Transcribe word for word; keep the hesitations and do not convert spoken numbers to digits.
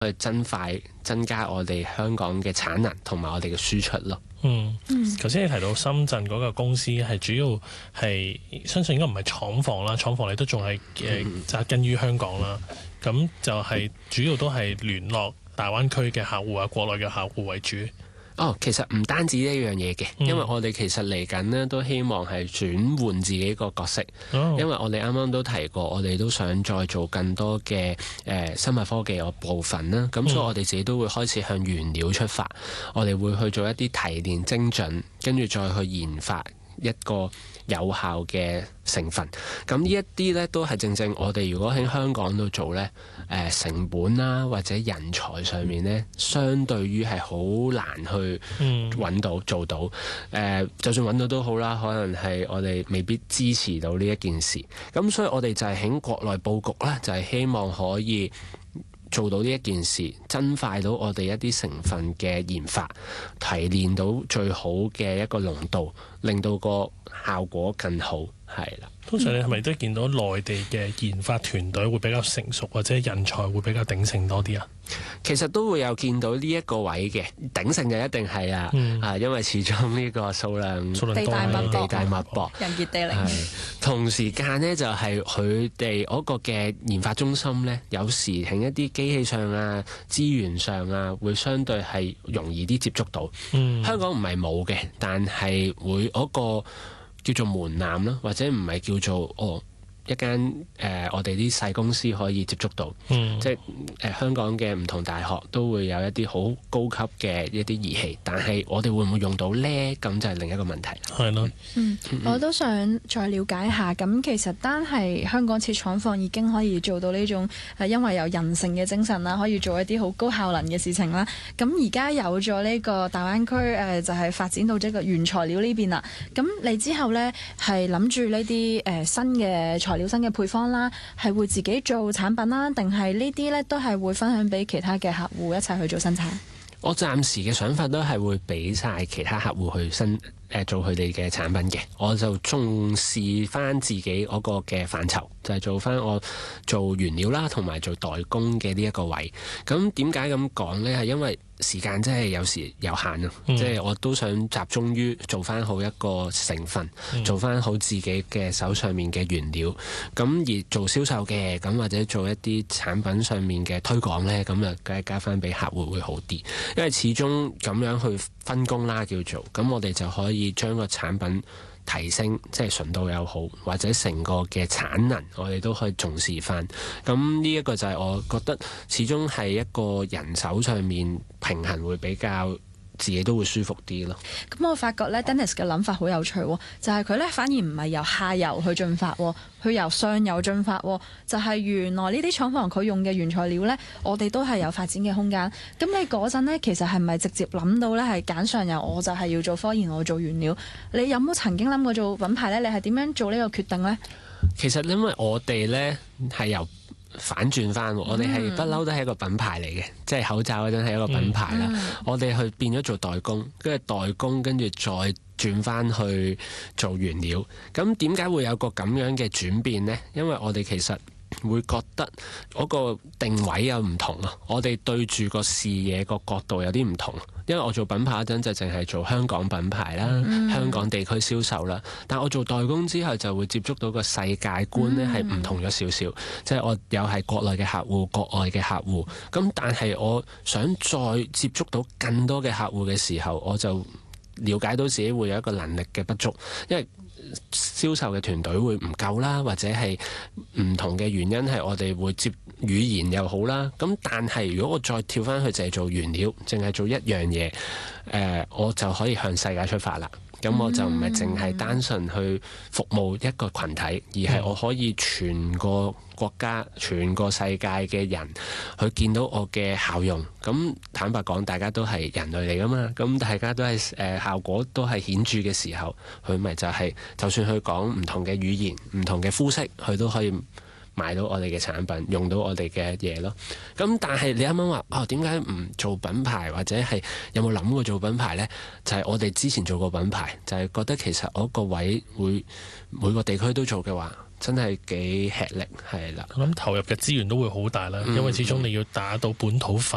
去增快增加我哋香港嘅產能同埋我哋嘅輸出咯。 嗯，頭先你提到深圳嗰個公司係主要係相信應該唔係廠房啦，廠房你都仲係誒紮根於香港啦，咁就係主要都係聯絡大灣區嘅客戶啊，國內嘅客戶為主。 哦，其實唔單止呢樣嘢嘅，因為我哋其實嚟緊呢都希望係轉換自己個角色， 哦、 因為我哋啱啱都提過，我哋都想再做更多嘅誒、呃、生物科技個部分啦，咁所以我哋自己都會開始向原料出發，我哋會去做一啲提煉精準，跟住再去研發一個有效嘅成分。咁呢一啲呢，都係正正我哋如果喺香港度做呢，誒、呃、成本啦或者人才上面呢，相對於係好難去揾到做到。誒、呃，就算揾到都好啦，可能係我哋未必支持到呢一件事。咁所以我哋就係喺國內佈局啦，就係、是、希望可以做到呢一件事，增快到我哋一啲成分嘅研發，提煉到最好嘅一個濃度，令到個效果更好，係啦。 通常你係咪都見到內地嘅研發團隊會比較成熟，或者人才會比較鼎盛多啲啊？ 其實都會有見到呢一個位嘅鼎盛就一定係啦，嗯、啊，因為始終呢個數量數量多， 地大物博， 人傑地靈。 同時間呢，就係佢哋嗰個嘅研發中心呢，有時喺一啲機器上啊、資源上啊，會相對係容易啲接觸到。嗯、香港唔係冇嘅，但係會嗰個叫做門檻啦，或者唔係叫做哦一間誒、呃、我哋啲細公司可以接觸到，嗯、即係誒、呃、香港嘅唔同大學都會有一啲好高級嘅一啲儀器，但係我哋會唔會用到呢？咁就係另一個問題。 係咯， 嗯，我都想再了解下。咁其實單係香港設廠房已經可以做到呢種誒，因為有人性嘅精神啦，可以做一啲好高效能嘅事情啦。咁而家有咗呢個大灣區誒、呃，就係、是、發展到呢個原材料呢邊啦。咁你之後呢，係諗住呢啲誒新嘅材料、新嘅配方啦，係會自己做產品啦，定係呢啲呢都係會分享俾其他嘅客戶一齊去做生產？ 我暫時嘅想法都係會俾晒其他客戶去生誒、呃、做佢哋嘅產品嘅，我就重視翻自己嗰個嘅範疇，就係、是、做翻我做原料啦，同埋做代工嘅呢一個位。咁點解咁講呢？係因為時間真係有時有限啊，嗯、即係我都想集中於做翻好一個成分，嗯、做翻好自己嘅手上面嘅原料。咁而做銷售嘅，咁或者做一啲產品上面嘅推廣呢，咁啊梗係加翻俾客戶會好啲，因為始終咁樣去分工啦，叫做咁我哋就可以將個產品提升，即係純度又好，或者成個嘅產能，我哋都可以重視翻。咁呢一個就係我覺得始終係一個人手上面平衡會比較自己都會舒服啲咯。 咁我發覺咧 Dennis 嘅諗法好有趣，就係佢咧反而唔係由下游去進發，佢由上游進發，就係、是、原來呢啲廠房佢用嘅原材料咧，我哋都係有發展嘅空間。咁你嗰陣咧，其實係咪直接諗到咧係揀上游，我就係要做科研，我做原料？你有冇曾經諗過做品牌咧？你係點樣做呢個決定咧？ 其實因為我哋咧係由反轉翻，我哋係不嬲都係一個品牌嚟嘅，嗯、即係口罩嗰陣係一個品牌啦。嗯、我哋去變咗做代工，跟住代工，跟住再轉翻去做原料。咁點解會有個咁樣嘅轉變呢？因為我哋其實會覺得嗰個定位有唔同啊，我哋對住個視野個角度有啲唔同。因為我做品牌嗰陣就淨係做香港品牌啦，嗯、香港地區銷售啦。但我做代工之後就會接觸到個世界觀呢係唔同咗少少。即係、嗯、我有係國內嘅客戶、國外嘅客戶。咁但係我想再接觸到更多嘅客戶嘅時候，我就了解到自己會有一個能力嘅不足，因為銷售嘅團隊會唔夠啦，或者係唔同嘅原因係我哋會接語言又好啦。咁但係如果我再跳翻去淨係做原料，淨係做一樣嘢，誒、呃，我就可以向世界出發啦。咁我就唔係淨係單純去服務一個群體，而係我可以全個國家、全個世界嘅人去見到我嘅效用。咁坦白講，大家都係人類嚟噶嘛，咁大家都係誒、呃、效果都係顯著嘅時候，佢咪就係、是、就算佢講唔同嘅語言、唔同嘅膚色，佢都可以買到我哋嘅產品，用到我哋嘅嘢咯。咁但係你啱啱話哦，點解唔做品牌，或者係有冇諗過做品牌呢？就係、是、我哋之前做過品牌，就係、是、覺得其實我個位會每個地區都做嘅話，真係幾吃力，係啦。 我諗投入嘅資源都會好大啦，嗯、因為始終你要打到本土化。